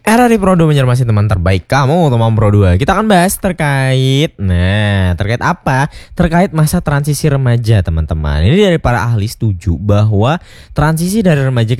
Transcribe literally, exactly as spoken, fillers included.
Era di Pro dua masih teman terbaik kamu, teman Pro dua. Kita akan bahas terkait, nah terkait apa? Terkait masa transisi remaja teman-teman. Ini dari para ahli setuju bahwa transisi dari remaja